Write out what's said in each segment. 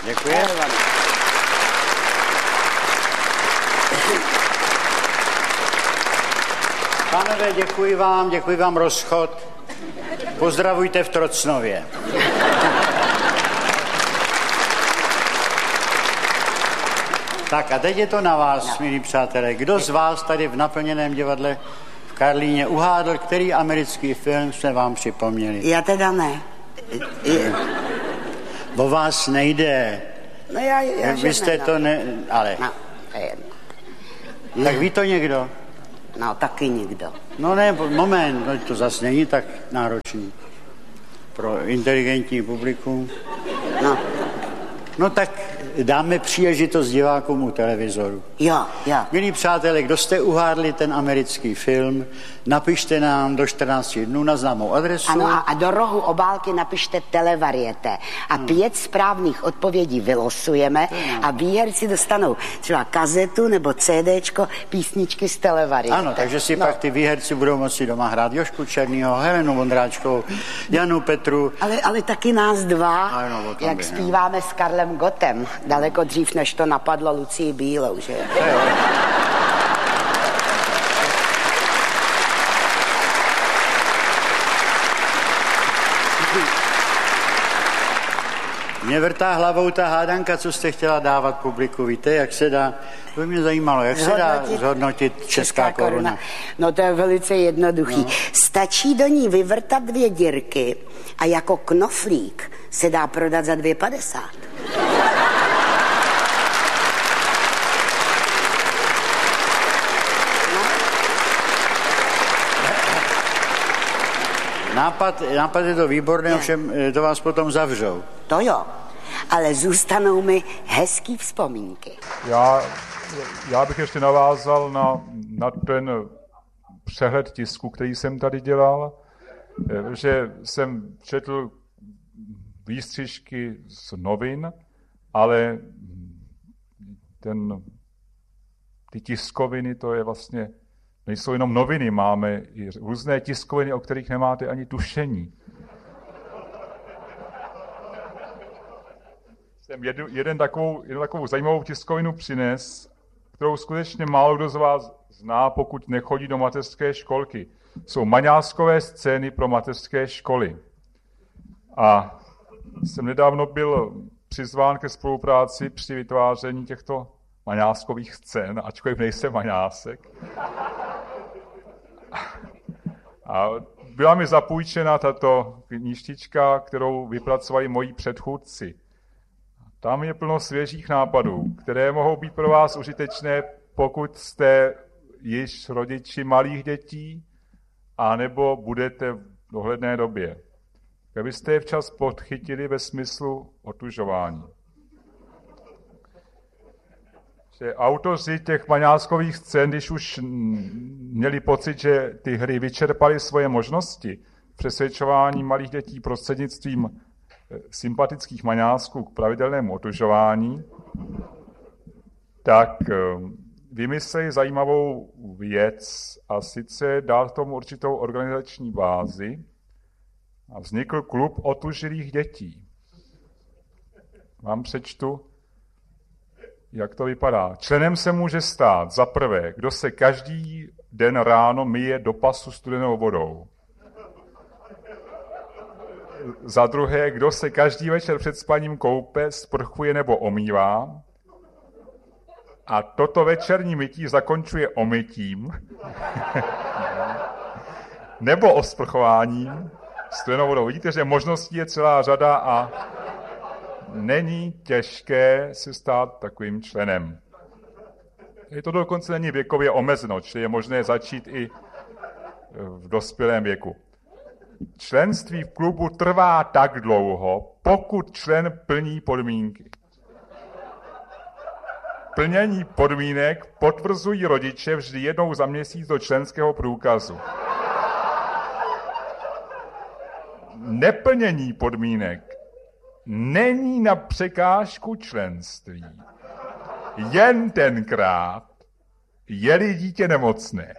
Děkuji. Pánové, děkuji vám rozchod. Pozdravujte v Trocnově. Tak a teď je to na vás, milí přátelé. Kdo z vás tady v naplněném divadle v Karlíně uhádl, který americký film jsme vám připomněli? Já teda ne. O vás nejde. No já vy jste to ne... Ale... No, to je jedno. Tak ví to někdo? No, taky nikdo. No ne, moment, no, to zase není tak náročný. Pro inteligentní publikum. No tak dáme příležitost divákům u televizoru. Jo. Milí přátelé, kdo jste uhádli ten americký film, napište nám do 14 dnů na známou adresu. Ano, a do rohu obálky napište Televariete. A 5 správných odpovědí vylosujeme a výherci dostanou třeba kazetu nebo CDčko písničky z Televariete. Ano, takže si pak ty výherci budou moci doma hrát Jožku Černýho, Helenu Vondráčkovou, Janu Petru. Ale taky nás dva, ano, jak zpíváme s Karlem Gottem. Daleko dřív, než to napadlo Lucii Bílou, že? Mě vrtá hlavou ta hádanka, co jste chtěla dávat publiku. Víte, jak se dá, to by mě zajímalo, jak se dá zhodnotit česká koruna. No to je velice jednoduchý. No. Stačí do ní vyvrtat 2 dírky a jako knoflík se dá prodat za 2,50. Nápad je to výborný, ovšem to vás potom zavřou. To jo, ale zůstanou mi hezký vzpomínky. Já bych ještě navázal na ten přehled tisku, který jsem tady dělal, že jsem četl výstřižky z novin, ale ty tiskoviny, to je vlastně, nejsou jenom noviny, máme i různé tiskoviny, o kterých nemáte ani tušení. Jsem jeden takovou zajímavou tiskovinu přines, kterou skutečně málo kdo z vás zná, pokud nechodí do mateřské školky. Jsou maňáskové scény pro mateřské školy. A jsem nedávno byl přizván ke spolupráci při vytváření těchto maňáskových scén, ačkoliv nejsem maňásek. A byla mi zapůjčena tato knížtička, kterou vypracovali moji předchůdci. Tam je plno svěžích nápadů, které mohou být pro vás užitečné, pokud jste již rodiči malých dětí, anebo budete v dohledné době. Abyste je včas podchytili ve smyslu otužování. Že autoři těch maňáskových scén, když už měli pocit, že ty hry vyčerpaly svoje možnosti přesvědčování malých dětí prostřednictvím sympatických maňásků k pravidelnému otužování, tak vymysleli zajímavou věc a sice dát tomu určitou organizační bázi a vznikl klub otužilých dětí. Vám přečtu, jak to vypadá. Členem se může stát za prvé, kdo se každý den ráno myje do pasu studenou vodou. Za druhé, kdo se každý večer před spaním koupe, sprchuje nebo omývá. A toto večerní mytí zakončuje omytím nebo osprchováním studenou vodou. Vidíte, že možností je celá řada a není těžké se stát takovým členem. Je to dokonce není věkově omezeno, čili je možné začít i v dospělém věku. Členství v klubu trvá tak dlouho, pokud člen plní podmínky. Plnění podmínek potvrzují rodiče vždy jednou za měsíc do členského průkazu. Neplnění podmínek není na překážku členství. Jen tenkrát, je-li dítě nemocné.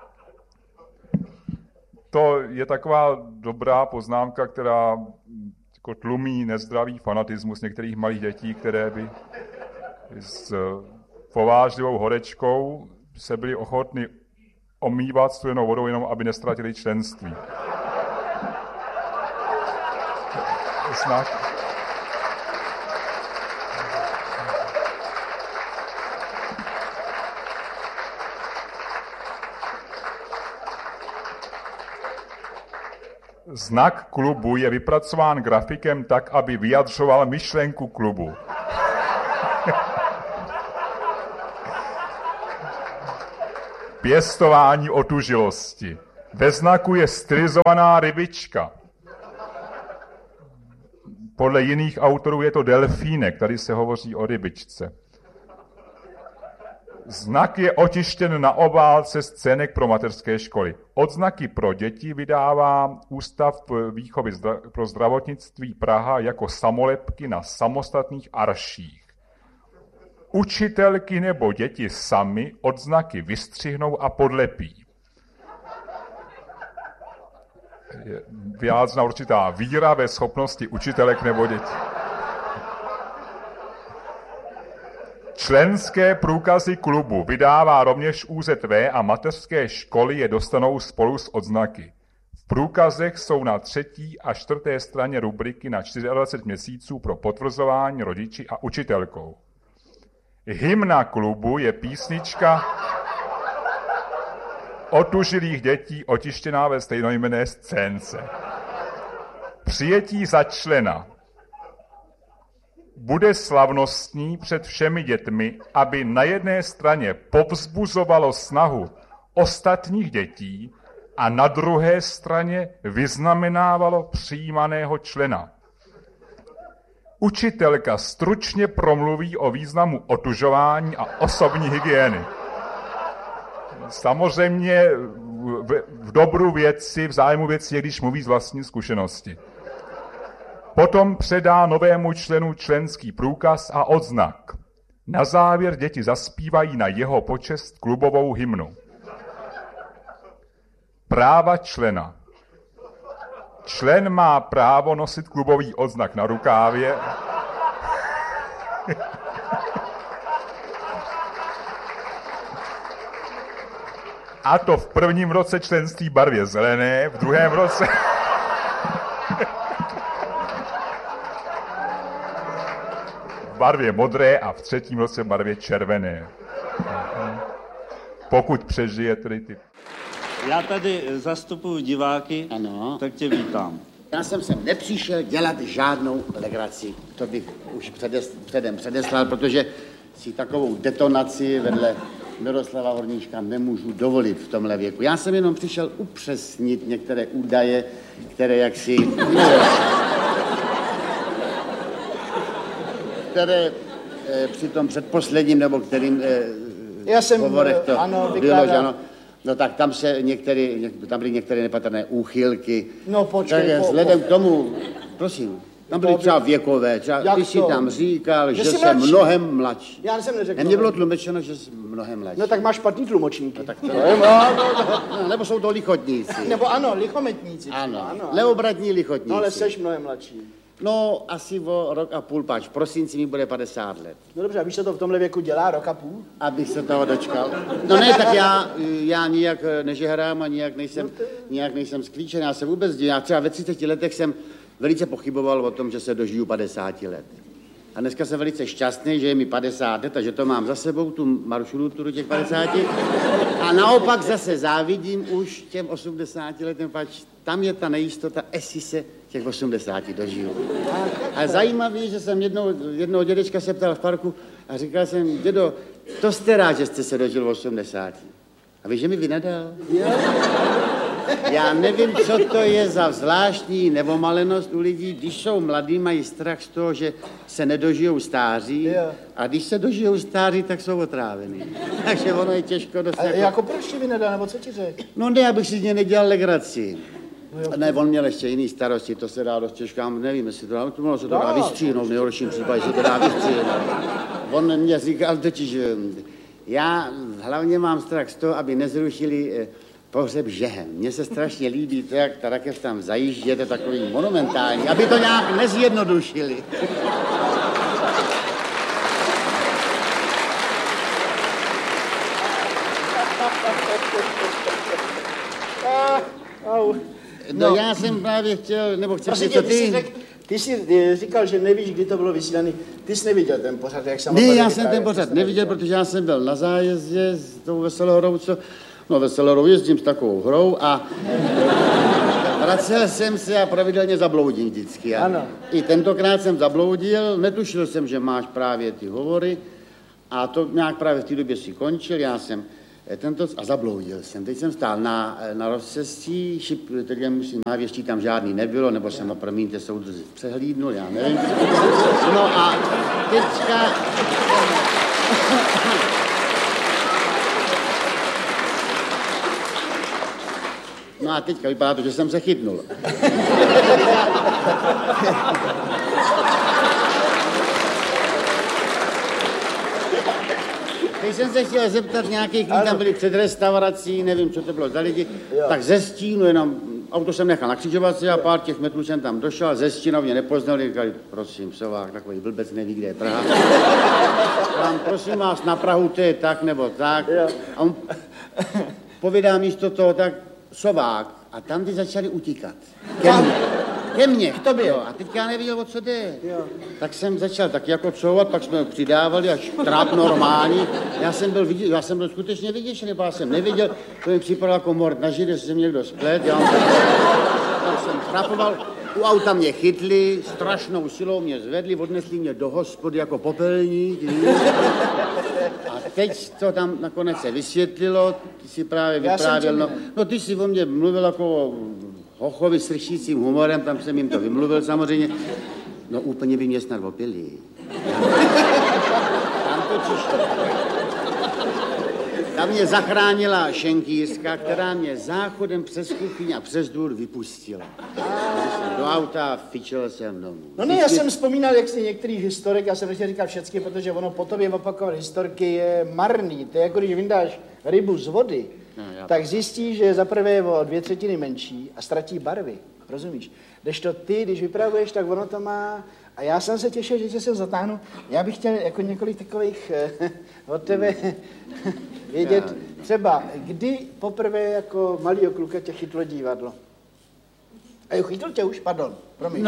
To je taková dobrá poznámka, která jako tlumí nezdravý fanatismus některých malých dětí, které by s povážlivou horečkou se byli ochotni omývat studenou vodou, jenom aby nestratili členství. Znak klubu je vypracován grafikem tak, aby vyjadřoval myšlenku klubu. Pěstování otužilosti. Ve znaku je stylizovaná rybička. Podle jiných autorů je to delfínek, tady se hovoří o rybičce. Znak je otištěn na obálce scének pro mateřské školy. Odznaky pro děti vydává Ústav výchovy pro zdravotnictví Praha jako samolepky na samostatných arších. Učitelky nebo děti sami odznaky vystřihnou a podlepí. Je vyjádřena určitá víra ve schopnosti učitelek nebo dětí. Členské průkazy klubu vydává rovněž ÚZV a mateřské školy je dostanou spolu s odznaky. V průkazech jsou na 3. a 4. straně rubriky na 24 měsíců pro potvrzování rodiči a učitelkou. Hymna klubu je písnička otužilých dětí otištěná ve stejnojmenné scénce. Přijetí za člena. Bude slavnostní před všemi dětmi, aby na jedné straně povzbuzovalo snahu ostatních dětí a na druhé straně vyznamenávalo přijímaného člena. Učitelka stručně promluví o významu otužování a osobní hygieny. Samozřejmě v dobru věci, v zájmu věci je, když mluví z vlastní zkušenosti. Potom předá novému členu členský průkaz a odznak. Na závěr děti zaspívají na jeho počest klubovou hymnu. Práva člena. Člen má právo nosit klubový odznak na rukávě. A to v prvním roce členství barvě zelené, v druhém roce v barvě modré a v 3. roce barvě červené. Pokud přežije tedy ty. Já tady zastupuji diváky, Ano. tak tě vítám. Já jsem sem nepřišel dělat žádnou legraci. To bych už předem předeslal, protože si takovou detonaci vedle Miroslava Horníčka nemůžu dovolit v tomhle věku. Já jsem jenom přišel upřesnit některé údaje, které jaksi... které při tom předposledním, nebo kterým hovorech to bylo, že ano. No tak tam byly některé nepatrné úchylky. No počkej. Tak vzhledem k tomu, prosím, tam byly třeba věkové, třeba ty si tam říkal, že jsem mnohem mladší. Já jsem neřekl. Mně bylo tlumočeno, že jsem mnohem mladší. No tak máš špatný tlumočníky. No, tak to no, nebo jsou to lichotníci. Nebo ano, lichometníci. Ano, neobratní lichotníci. No ale seš mnohem mladší. No, asi o rok a půl, páč. V prosinci mi bude 50 let. No dobře, a víš, co to v tomhle věku dělá, rok a půl? Abych se toho dočkal. No ne, tak já nijak nežehrám a nijak nejsem sklíčen. Já se vůbec dělám. Já třeba ve 30 letech jsem velice pochyboval o tom, že se dožiju 50 let. A dneska jsem velice šťastný, že je mi 50 let a že to mám za sebou, tu maršrutu těch 50. A naopak zase závidím už těm 80 letem, pač tam je ta nejistota, jestli se těch 80 dožiju. A zajímavé, že jsem jednoho dědečka se ptal v parku a říkal jsem, dědo, to jste rád, že jste se dožil 80. A víš, že mi vynadal? Já nevím, co to je za zvláštní nevomalenost u lidí, když jsou mladí, mají strach z toho, že se nedožijou stáří, a když se dožijou stáří, tak jsou otrávený. Takže ono je těžko dostat. A jako proč ti vynadal, nebo co ti řekl? No ne, abych si z něj nedělal legraci. Ne, on měl ještě jiný starosti, to se dá dost těžká, nevím, jestli to dá, to se to dá vystříhnout, v nejhorším případě se to dá vystříhnout. On mě říkal totiž, já hlavně mám strach z toho, aby nezrušili Pohřeb žehem. Mně se strašně líbí to, jak ta rakev tam zajíždí, je to takový monumentální, aby to nějak nezjednodušili. No já jsem právě chtěl, nebo chceš něco ty? Ty jsi říkal, že nevíš, kdy to bylo vysílaný. Ty jsi neviděl ten pořad, jak jsem... Ne, já jsem ten pořad neviděl, protože já jsem byl na zájezdě s tou Veselou hrou, Veselou hrou jezdím s takovou hrou a vracel jsem se a pravidelně zabloudím vždycky. Ano. I tentokrát jsem zabloudil, netušil jsem, že máš právě ty hovory a to nějak právě v té době si končil, já jsem a zabloudil jsem. Teď jsem stál na rozcestí, tedy musím návěští tam žádný nebylo, nebo jsem, promiňte, soudruzi přehlídnul, já nevím. No a teďka... No a teďka vypadá to, že jsem se chytnul. Teď jsem se chtěl zeptat nějakých lidí, tam byli před restaurací, nevím, co to bylo za lidi, tak ze stínu jenom, auto jsem nechal na křižovatce a pár těch metrů jsem tam došel, ze stínu mě nepoznali, říkali, prosím, Sovák, takový blbec neví, kde je Praha. Tam, prosím vás, na Prahu to je tak nebo tak. A on povídá místo toho tak, Sovák, a tam ty začali utíkat. Ke mně. K tobě. Jo, a teď já neviděl, o co jde. Jo. Tak jsem začal tak jako couvat, pak jsme přidávali až tráp normální. Já jsem byl skutečně vyděšený, já jsem neviděl, to mi připadalo jako mord na žid, jestli jsem někdo splet. Tak jsem trapoval, u auta mě chytli, strašnou silou mě zvedli, odnesli mě do hospody jako popelník. A teď to tam nakonec se vysvětlilo, ty si právě vyprávěl, no ty si o mě mluvil jako hochovi s ršícím humorem, tam jsem jim to vymluvil samozřejmě. No úplně by mě snad opili. Tam to čiště. Tam mě zachránila šenkýřka, která mě záchodem přes kuchyň a přes důr vypustila. Do auta fičel jsem domů. No ne, já jsem vzpomínal, jak jsi některý historik, já jsem nechtěl říkat všechny, protože ono po tobě opakovat historky je marný. To je jako když vyndáš rybu z vody, tak zjistíš, že zaprvé je o 2/3 menší a ztratí barvy. Rozumíš? Kdežto ty, když vypravuješ, tak ono to má... A já jsem se těšil, že se zatáhnu. Já bych chtěl jako několik takových od tebe vědět. Třeba, kdy poprvé jako malýho kluka tě chytlo divadlo? A jo, chytl tě už? Pardon, promiň.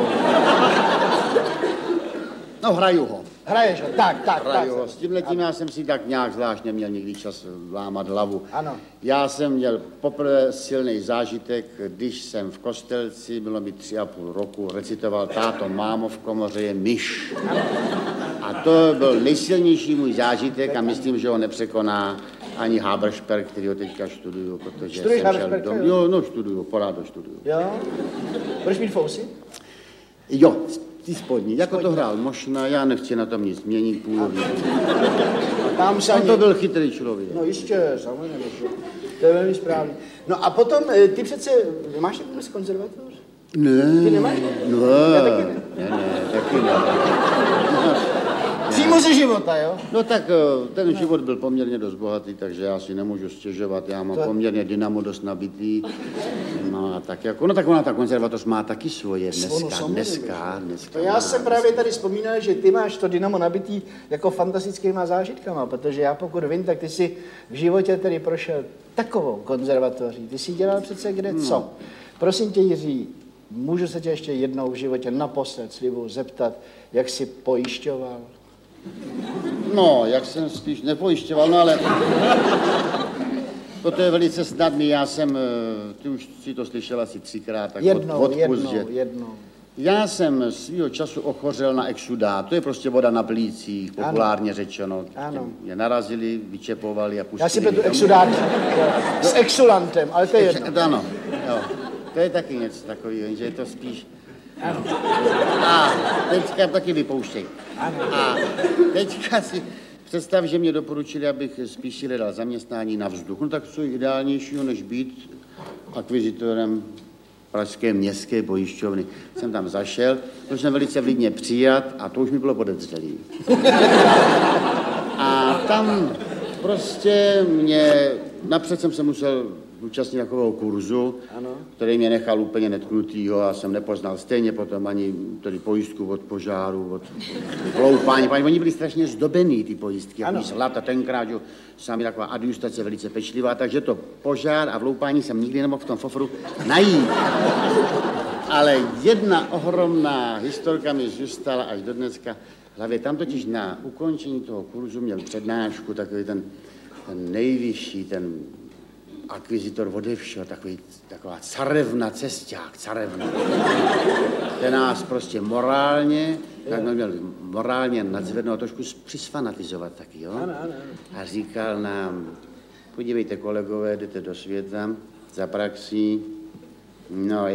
No, hraju ho. Hraješ ho, tak. Hraju ho. S tímhletím já jsem si tak nějak zvlášť neměl nikdy čas lámat hlavu. Ano. Já jsem měl poprvé silný zážitek, když jsem v Kostelci, bylo mi 3,5 roku, recitoval Táto, mámo, v komoře je myš. A to byl nejsilnější můj zážitek a myslím, že ho nepřekoná ani Haberšperk, který ho teďka studuju, protože Studuješ jsem šel Haberšperka? Jo, studuju, pořád ho studuju. Jo? Budeš mít fousy? Jo, ty spodní. Jako to hrál Mošna, já nechci na tom nic měnit, původně. Tam se to byl chytrý člověk. No jistě, samozřejmě. To je velmi správný. No a potom, ty přece, máš nějakou konzervatoř? Ne. Ty nemáš? No, já taky ne. Taky ne. Přímo ze života, jo? No tak ten život byl poměrně dost bohatý, takže já si nemůžu stěžovat, já mám poměrně dynamo dost nabitý. No a tak jako, no tak ona ta konzervatoř má taky svoje dneska. To já jsem právě tady vzpomínal, že ty máš to dynamo nabitý jako fantastickýma zážitkama, protože já pokud vím, tak ty jsi v životě tedy prošel takovou konzervatoří. Ty jsi dělal přece kde co? Prosím tě, Jiří, můžu se tě ještě jednou v životě naposled slibuju zeptat, jak jsi pojišťoval? No, jak jsem spíš nepojišťoval, no ale toto je velice snadný, já jsem, ty už si to slyšel asi 3krát, tak jednou. Já jsem svýho času ochořel na exudát, to je prostě voda na plících, populárně řečeno. Ano. Mě narazili, vyčepovali a pustili. Já si beru exudát s exulantem, ale to je jedno. Ano, jo. To je taky něco takového, že je to spíš... Ano. A teďka taky vypouštěj. Ano. A teďka si představ, že mě doporučili, abych spíš hledal zaměstnání na vzduch. No tak co je ideálnějšího, než být akvizitorem pražské městské pojišťovny. Jsem tam zašel, to jsem velice vlídně přijat a to už mi bylo podezřelý. A tam prostě napřed jsem se musel účastnit takového kurzu, který mě nechal úplně netknutýho a jsem nepoznal stejně potom ani tedy pojistku od požáru, od vloupání. Oni byli strašně zdobený, ty pojistky, jako zlata tenkrát, že sami taková adjustace velice pečlivá, takže to požár a vloupání jsem nikdy nemohl v tom fofru najít. Ale jedna ohromná historka mi zůstala až do dneska v hlavě. Tam totiž na ukončení toho kurzu měl přednášku takový ten nejvyšší, ten akvizitor ode všeho, taková carevna, cesťák, carevna. Ten nás prostě morálně, tak měl morálně nadzvednout, trošku přisfanatizovat taky, jo? A říkal nám, podívejte kolegové, jdete do světa za praxí, no